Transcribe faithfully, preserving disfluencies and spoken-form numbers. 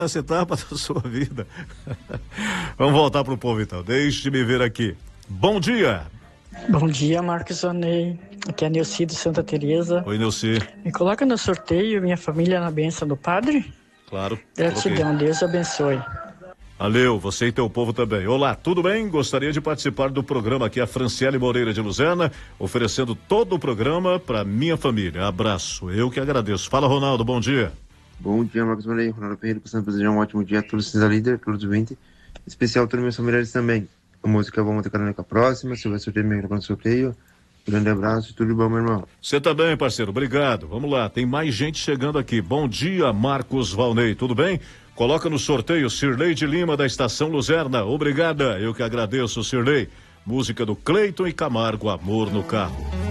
essa etapa da sua vida. Vamos voltar pro povo então. Deixe-me ver aqui. Bom dia. Bom dia, Marcos Vanei. Aqui é a Neuci de Santa Teresa. Oi, Neuci. Me coloca no sorteio Minha Família na Bênção do Padre. Claro. Gratidão, Deus abençoe. Valeu, você e teu povo também. Olá, tudo bem? Gostaria de participar do programa aqui, a Franciele Moreira de Luzerna, oferecendo todo o programa para minha família. Abraço, eu que agradeço. Fala, Ronaldo, bom dia. Bom dia, Marcos Vanei. Ronaldo Ferreira, passando para desejar um ótimo dia a todos os líderes, a todos os ouvintes, em especial a todos os meus familiares também. A música vamos ter canal com a próxima, se vai sorteio, me gravando sorteio. Grande abraço, tudo bom, meu irmão? Você também, parceiro, obrigado. Vamos lá, tem mais gente chegando aqui. Bom dia, Marcos Valnei, tudo bem? Coloca no sorteio Cirlei de Lima, da Estação Luzerna. Obrigada, eu que agradeço, Cirlei. Música do Cleiton e Camargo, Amor no Carro.